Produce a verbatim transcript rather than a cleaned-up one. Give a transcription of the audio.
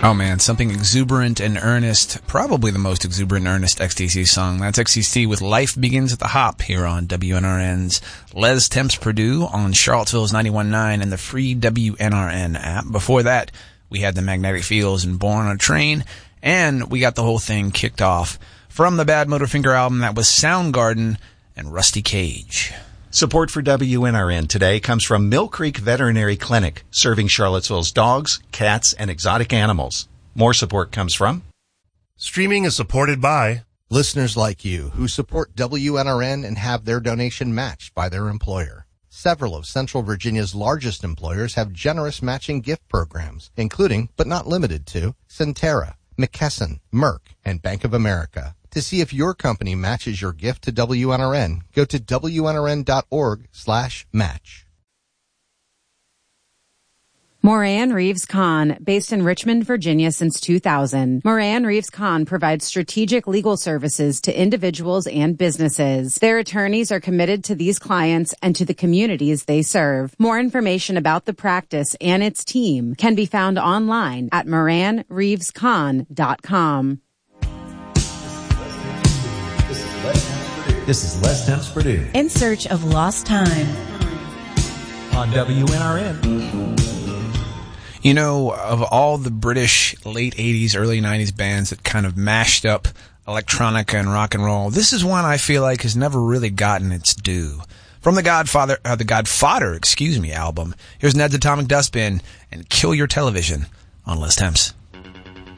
Oh man, something exuberant and earnest, probably the most exuberant and earnest X T C song. That's X T C with Life Begins at the Hop here on W N R N's Les Temps Purdue on Charlottesville's ninety-one point nine and the free W N R N app. Before that, we had the Magnetic Fields and Born on a Train, and we got the whole thing kicked off from the Badmotorfinger album. That was Soundgarden and Rusty Cage. Support for W N R N today comes from Mill Creek Veterinary Clinic, serving Charlottesville's dogs, cats, and exotic animals. More support comes from... Streaming is supported by... listeners like you who support W N R N and have their donation matched by their employer. Several of Central Virginia's largest employers have generous matching gift programs, including, but not limited to, Centera, McKesson, Merck, and Bank of America. To see if your company matches your gift to W N R N, go to W N R N dot org slash match. Moran Reeves Kahn, based in Richmond, Virginia since two thousand. Moran Reeves Kahn provides strategic legal services to individuals and businesses. Their attorneys are committed to these clients and to the communities they serve. More information about the practice and its team can be found online at moran reeves kahn dot com. This is Les Temps Purdue. In search of lost time. On W N R N. You know, of all the British late eighties, early nineties bands that kind of mashed up electronica and rock and roll, this is one I feel like has never really gotten its due. From the Godfather, uh, the Godfather, excuse me, album, here's Ned's Atomic Dustbin and Kill Your Television on Les Temps.